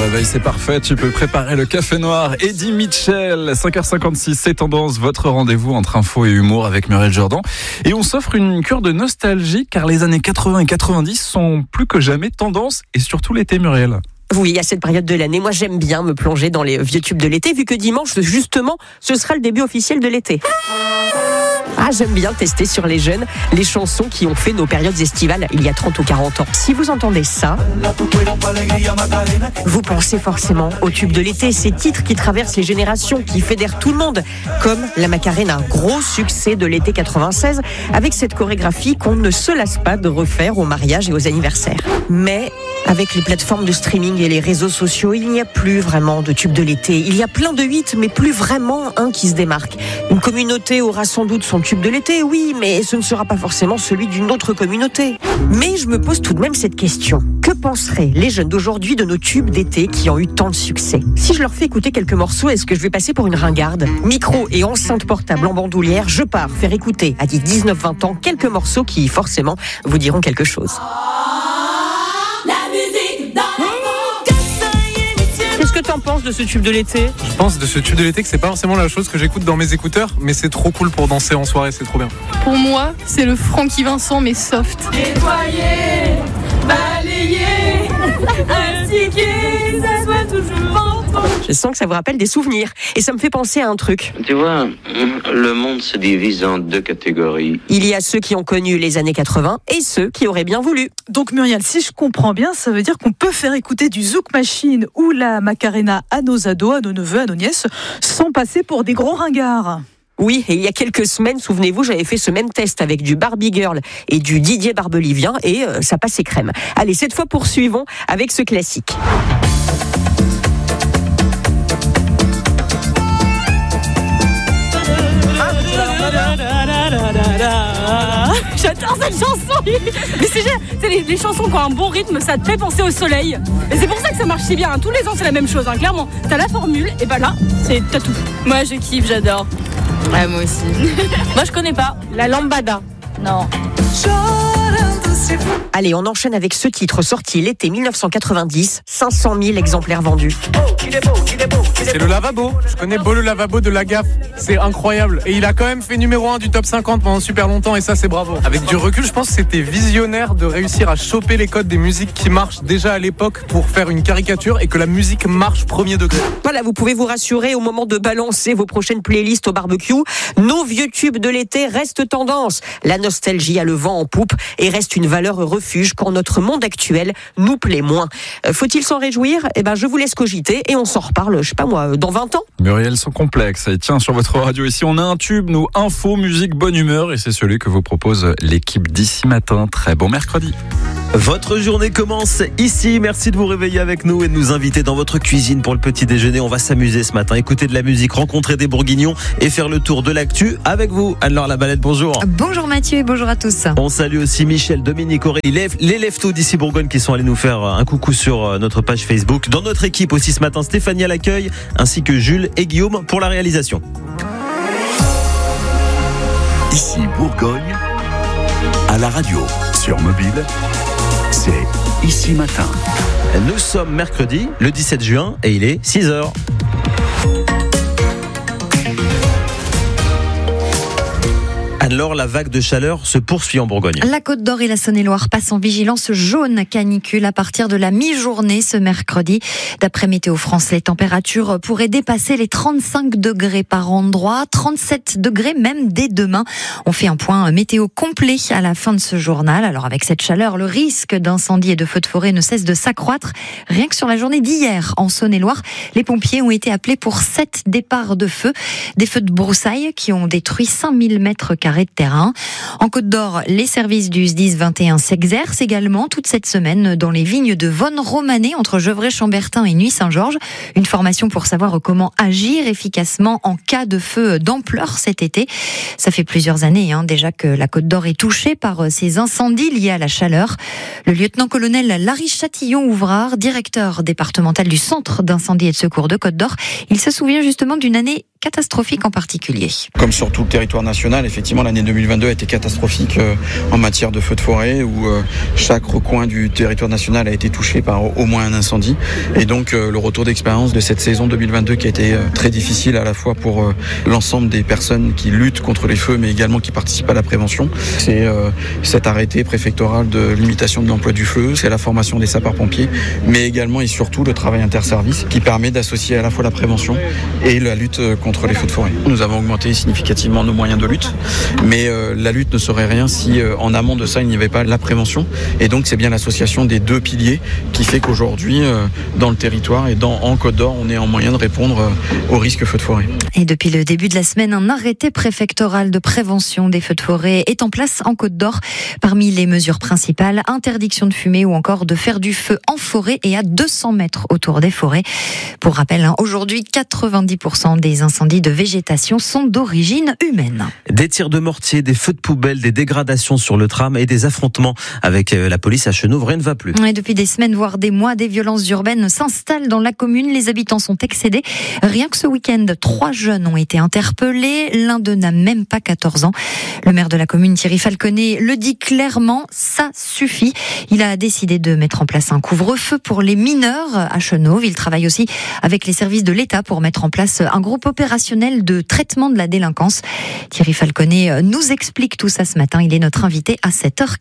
réveil, c'est parfait. Tu peux préparer le café noir. Eddie Mitchell, 5h56, c'est Tendance, votre rendez-vous entre info et humour avec Muriel Jourdan. Et on s'offre une cure de nostalgie car les années 80 et 90 sont plus que jamais tendance et surtout l'été, Muriel. Oui, à cette période de l'année, moi j'aime bien me plonger dans les vieux tubes de l'été vu que dimanche, justement, ce sera le début officiel de l'été. Ah, j'aime bien tester sur les jeunes les chansons qui ont fait nos périodes estivales il y a 30 ou 40 ans. Si vous entendez ça, vous pensez forcément aux tubes de l'été, ces titres qui traversent les générations, qui fédèrent tout le monde, comme la Macarena, gros succès de l'été 96, avec cette chorégraphie qu'on ne se lasse pas de refaire aux mariages et aux anniversaires. Mais avec les plateformes de streaming et les réseaux sociaux, il n'y a plus vraiment de tubes de l'été. Il y a plein de hits, mais plus vraiment un qui se démarque. Une communauté aura sans doute son tube de l'été, oui, mais ce ne sera pas forcément celui d'une autre communauté. Mais je me pose tout de même cette question. Que penseraient les jeunes d'aujourd'hui de nos tubes d'été qui ont eu tant de succès ? Si je leur fais écouter quelques morceaux, est-ce que je vais passer pour une ringarde ? Micro et enceinte portable en bandoulière, je pars faire écouter à 19-20 ans quelques morceaux qui, forcément, vous diront quelque chose. Qu'est-ce que t'en penses de ce tube de l'été ? Je pense de ce tube de l'été que c'est pas forcément la chose que j'écoute dans mes écouteurs, mais c'est trop cool pour danser en soirée, c'est trop bien. Pour moi, c'est le Francky Vincent mais soft. Nettoyer, balayer, indiquer, ça soit toujours en fond. Je sens que ça vous rappelle des souvenirs. Et ça me fait penser à un truc. Tu vois, le monde se divise en deux catégories. Il y a ceux qui ont connu les années 80 et ceux qui auraient bien voulu. Donc Muriel, si je comprends bien, ça veut dire qu'on peut faire écouter du Zouk Machine ou la Macarena à nos ados, à nos neveux, à nos nièces, sans passer pour des gros ringards. Oui, et il y a quelques semaines, souvenez-vous, j'avais fait ce même test avec du Barbie Girl et du Didier Barbelivien et ça passait crème. Allez, cette fois poursuivons avec ce classique. J'adore cette chanson. Mais c'est les chansons qui ont un bon rythme, ça te fait penser au soleil. Et c'est pour ça que ça marche si bien. Tous les ans c'est la même chose, clairement. T'as la formule et bah là, t'as tout. Moi je kiffe, j'adore. Ouais, moi aussi. Moi je connais pas. La lambada. Non. Allez, on enchaîne avec ce titre sorti l'été 1990, 500 000 exemplaires vendus. C'est le lavabo, je connais Beau le lavabo de la Gaffe, c'est incroyable. Et il a quand même fait numéro 1 du top 50 pendant super longtemps et ça c'est bravo. Avec du recul, je pense que c'était visionnaire de réussir à choper les codes des musiques qui marchent déjà à l'époque pour faire une caricature et que la musique marche premier degré. Voilà, vous pouvez vous rassurer au moment de balancer vos prochaines playlists au barbecue. Nos vieux tubes de l'été restent tendance. La nostalgie a le vent en poupe et reste une valeur refuge quand notre monde actuel nous plaît moins. Faut-il s'en réjouir ? Eh ben, je vous laisse cogiter et on s'en reparle, je sais pas moi, dans 20 ans. Muriel, sans complexe. Et tiens, sur votre radio ici, on a un tube, nous, info, musique, bonne humeur. Et c'est celui que vous propose l'équipe d'ici matin. Très bon mercredi. Votre journée commence ici. Merci de vous réveiller avec nous et de nous inviter dans votre cuisine pour le petit déjeuner. On va s'amuser ce matin, écouter de la musique, rencontrer des bourguignons et faire le tour de l'actu avec vous. Anne-Laure Labalette, bonjour. Bonjour Mathieu et bonjour à tous. On salue aussi Michel, Dominique, Aurélie, les lève-tôt d'ici Bourgogne qui sont allés nous faire un coucou sur notre page Facebook. Dans notre équipe aussi ce matin, Stéphanie à l'accueil ainsi que Jules et Guillaume pour la réalisation. Ici Bourgogne, à la radio, sur mobile, c'est Ici Matin. Nous sommes mercredi, le 17 juin, et il est 6h. Alors, la vague de chaleur se poursuit en Bourgogne. La Côte d'Or et la Saône-et-Loire passent en vigilance jaune canicule à partir de la mi-journée ce mercredi. D'après Météo France, les températures pourraient dépasser les 35 degrés par endroit, 37 degrés même dès demain. On fait un point météo complet à la fin de ce journal. Alors avec cette chaleur, le risque d'incendie et de feux de forêt ne cesse de s'accroître. Rien que sur la journée d'hier, en Saône-et-Loire, les pompiers ont été appelés pour 7 départs de feu. Des feux de broussailles qui ont détruit 5000 mètres carrés de terrain. En Côte d'Or, les services du SDIS 21 s'exercent également toute cette semaine dans les vignes de Vonne-Romanée entre Gevrey-Chambertin et Nuits-Saint-Georges. Une formation pour savoir comment agir efficacement en cas de feu d'ampleur cet été. Ça fait plusieurs années déjà que la Côte d'Or est touchée par ces incendies liés à la chaleur. Le lieutenant-colonel Larry Chatillon-Ouvrard, directeur départemental du Centre d'incendie et de secours de Côte d'Or, il se souvient justement d'une année catastrophique en particulier. Comme sur tout le territoire national, effectivement, l'année 2022 a été catastrophique en matière de feux de forêt, où chaque recoin du territoire national a été touché par au moins un incendie. Et donc le retour d'expérience de cette saison 2022 qui a été très difficile à la fois pour l'ensemble des personnes qui luttent contre les feux, mais également qui participent à la prévention. C'est cet arrêté préfectoral de limitation de l'emploi du feu, c'est la formation des sapeurs-pompiers, mais également et surtout le travail interservice qui permet d'associer à la fois la prévention et la lutte contre les feux de forêt. Nous avons augmenté significativement nos moyens de lutte, mais la lutte ne serait rien si en amont de ça il n'y avait pas la prévention. Et donc c'est bien l'association des deux piliers qui fait qu'aujourd'hui dans le territoire et en Côte d'Or on est en moyen de répondre aux risques feux de forêt. Et depuis le début de la semaine, un arrêté préfectoral de prévention des feux de forêt est en place en Côte d'Or. Parmi les mesures principales, interdiction de fumer ou encore de faire du feu en forêt et à 200 mètres autour des forêts. Pour rappel, aujourd'hui, 90% des incendies de végétation sont d'origine humaine. Des tirs de mortier, des feux de poubelle, des dégradations sur le tram et des affrontements avec la police à Chenôve, rien ne va plus. Et depuis des semaines, voire des mois, des violences urbaines s'installent dans la commune. Les habitants sont excédés. Rien que ce week-end, 3 jeunes ont été interpellés. L'un d'eux n'a même pas 14 ans. Le maire de la commune, Thierry Falconet, le dit clairement, ça suffit. Il a décidé de mettre en place un couvre-feu pour les mineurs à Chenôve. Il travaille aussi avec les services de l'État pour mettre en place un groupe opérationnel de traitement de la délinquance. Thierry Falconet nous explique tout ça ce matin. Il est notre invité à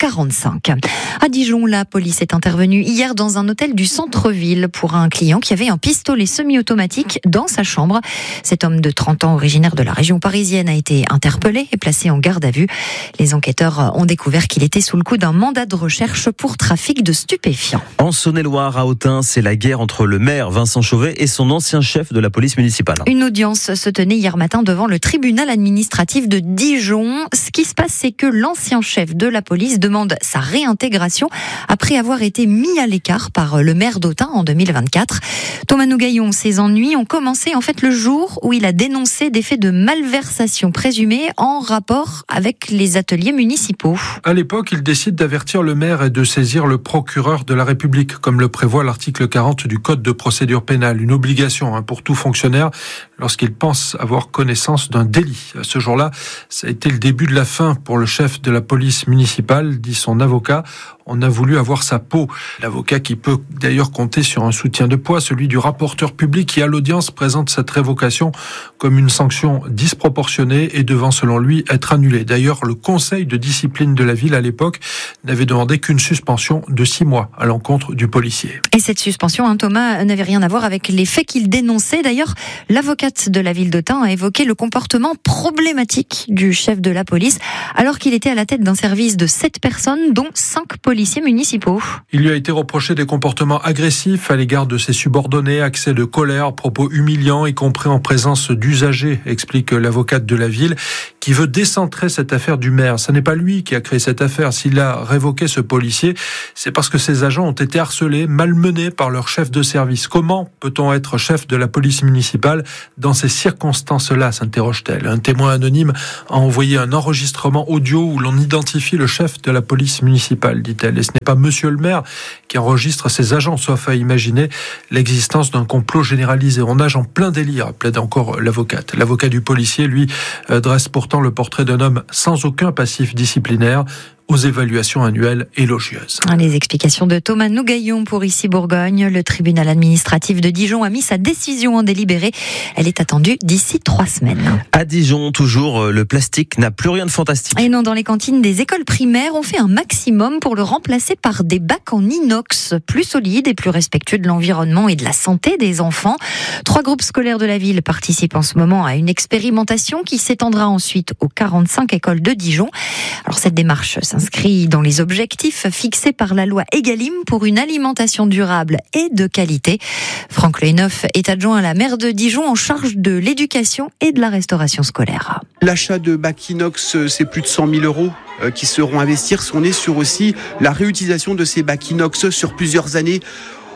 7h45. À Dijon, la police est intervenue hier dans un hôtel du centre-ville pour un client qui avait un pistolet semi-automatique dans sa chambre. Cet homme de 30 ans, originaire de la région parisienne, a été interpellé et placé en garde à vue. Les enquêteurs ont découvert qu'il était sous le coup d'un mandat de recherche pour trafic de stupéfiants. En Saône-et-Loire, à Autun, c'est la guerre entre le maire Vincent Chauvet et son ancien chef de la police municipale. Une audience se tenait hier matin devant le tribunal administratif de Dijon. Ce qui se passe, c'est que l'ancien chef de la police demande sa réintégration après avoir été mis à l'écart par le maire d'Autun en 2024. Thomas Nougaillon, ses ennuis ont commencé en fait le jour où il a dénoncé des faits de malversation présumés en rapport avec les ateliers municipaux. À l'époque, il décide d'avertir le maire et de saisir le procureur de la République, comme le prévoit l'article 40 du Code de procédure pénale. Une obligation pour tout fonctionnaire lorsqu'il pense avoir connaissance d'un délit. Ce jour-là, ça a été le début de la fin pour le chef de la police municipale, dit son avocat. On a voulu avoir sa peau. L'avocat qui peut d'ailleurs compter sur un soutien de poids, celui du rapporteur public qui à l'audience présente cette révocation comme une sanction disproportionnée et devant selon lui être annulée. D'ailleurs, le conseil de discipline de la ville à l'époque n'avait demandé qu'une suspension de 6 mois à l'encontre du policier. Et cette suspension, Thomas, n'avait rien à voir avec les faits qu'il dénonçait. D'ailleurs, l'avocate de la ville d'Autun a évoqué le comportement problématique du chef de la police alors qu'il était à la tête d'un service de 7 personnes, dont 5 policiers municipaux. Il lui a été reproché des comportements agressifs à l'égard de ses subordonnés, accès de colère, propos humiliants, y compris en présence d'usagers, explique l'avocate de la ville, qui veut décentrer cette affaire du maire. Ce n'est pas lui qui a créé cette affaire. S'il a révoqué ce policier, c'est parce que ses agents ont été harcelés, malmenés par leur chef de service. Comment peut-on être chef de la police municipale dans ces circonstances-là, s'interroge-t-elle. Un témoin anonyme a envoyé un enregistrement audio où l'on identifie le chef de la police municipale, dit-elle. Et ce n'est pas monsieur le maire qui enregistre ses agents, sauf à imaginer l'existence d'un complot généralisé. On nage en plein délire, plaide encore l'avocate. L'avocat du policier, lui, dresse pourtant le portrait d'un homme sans aucun passif disciplinaire, aux évaluations annuelles élogieuses. Les explications de Thomas Nougaillon pour Ici Bourgogne. Le tribunal administratif de Dijon a mis sa décision en délibéré. Elle est attendue d'ici 3 semaines. À Dijon, toujours, le plastique n'a plus rien de fantastique. Et non, dans les cantines des écoles primaires, on fait un maximum pour le remplacer par des bacs en inox, plus solides et plus respectueux de l'environnement et de la santé des enfants. 3 groupes scolaires de la ville participent en ce moment à une expérimentation qui s'étendra ensuite aux 45 écoles de Dijon. Alors cette démarche s'inscrit dans les objectifs fixés par la loi Egalim pour une alimentation durable et de qualité. Franck Lehneuf est adjoint à la maire de Dijon en charge de l'éducation et de la restauration scolaire. L'achat de bacs inox, c'est plus de 100 000 euros qui seront investis. On est sur aussi la réutilisation de ces bacs inox sur plusieurs années.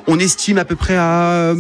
On estime à peu près à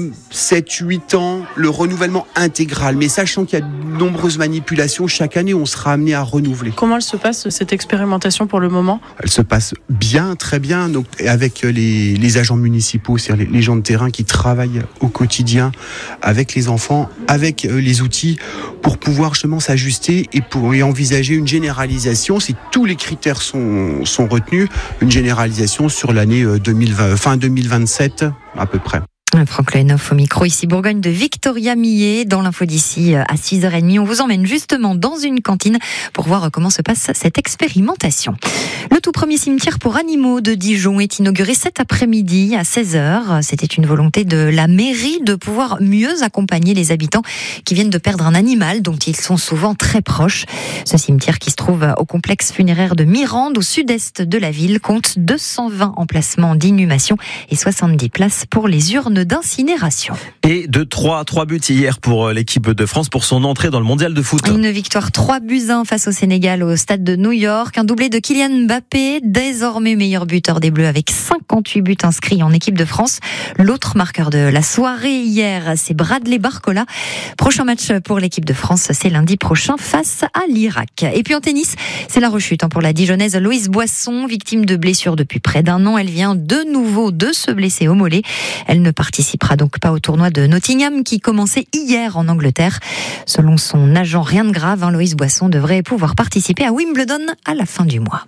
7-8 ans le renouvellement intégral. Mais sachant qu'il y a de nombreuses manipulations, chaque année on sera amené à renouveler. Comment elle se passe cette expérimentation pour le moment ? Elle se passe bien, très bien, donc avec les agents municipaux, c'est-à-dire les gens de terrain qui travaillent au quotidien avec les enfants, avec les outils pour pouvoir justement s'ajuster et envisager une généralisation, si tous les critères sont retenus, une généralisation sur l'année 2020, fin 2027 à peu près. Franck Lehnoff au micro, ici Bourgogne de Victoria Millet. Dans l'info d'ici à 6h30, on vous emmène justement dans une cantine pour voir comment se passe cette expérimentation. Le tout premier cimetière pour animaux de Dijon est inauguré cet après-midi à 16h. C'était une volonté de la mairie de pouvoir mieux accompagner les habitants qui viennent de perdre un animal dont ils sont souvent très proches. Ce cimetière qui se trouve au complexe funéraire de Mirande au sud-est de la ville compte 220 emplacements d'inhumation et 70 places pour les urnes d'incinération. Et de 3 buts hier pour l'équipe de France pour son entrée dans le mondial de foot. Une victoire 3-1 face au Sénégal au stade de New York. Un doublé de Kylian Mbappé, désormais meilleur buteur des Bleus avec 58 buts inscrits en équipe de France. L'autre marqueur de la soirée hier, c'est Bradley Barcola. Prochain match pour l'équipe de France, c'est lundi prochain face à l'Irak. Et puis en tennis, c'est la rechute pour la Dijonnaise Loïse Boisson, victime de blessures depuis près d'un an. Elle vient de nouveau de se blesser au mollet. Elle ne participera donc pas au tournoi de Nottingham qui commençait hier en Angleterre. Selon son agent, rien de grave, Loïse Boisson devrait pouvoir participer à Wimbledon à la fin du mois.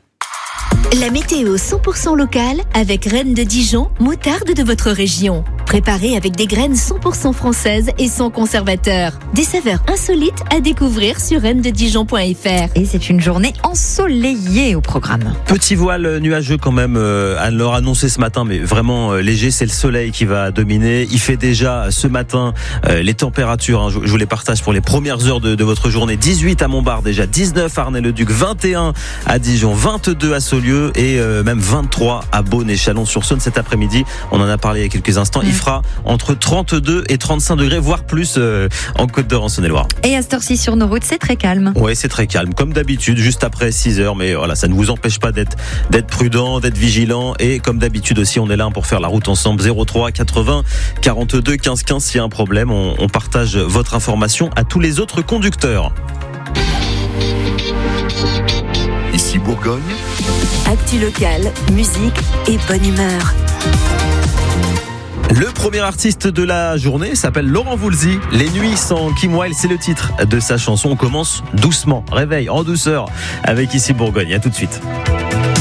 La météo 100% locale avec Reine de Dijon, moutarde de votre région. Préparée avec des graines 100% françaises et sans conservateur. Des saveurs insolites à découvrir sur reinededijon.fr. Et c'est une journée ensoleillée au programme. Petit voile nuageux quand même, Anne-Laure annoncé ce matin, mais vraiment léger, c'est le soleil qui va dominer. Il fait déjà ce matin les températures, je vous les partage pour les premières heures de votre journée. 18 à Montbard déjà, 19 à Arnay-le-Duc, 21 à Dijon, 22 à Saulieu et même 23 à Beaune et Chalon-sur-Saône cet après-midi. On en a parlé il y a quelques instants. Il fera entre 32 et 35 degrés, voire plus en Côte d'Or, en Saône-et-Loire. Et à cette heure-ci sur nos routes, c'est très calme. Oui, c'est très calme, comme d'habitude, juste après 6h. Mais voilà, ça ne vous empêche pas d'être prudent, d'être vigilant. Et comme d'habitude aussi, on est là pour faire la route ensemble. 03 80 42 15 15. S'il y a un problème, on partage votre information à tous les autres conducteurs. Ici Bourgogne. Actu locale, musique et bonne humeur. Le premier artiste de la journée s'appelle Laurent Voulzy. Les nuits sans Kim Wilde, c'est le titre de sa chanson. On commence doucement, réveil en douceur avec Ici Bourgogne. À tout de suite.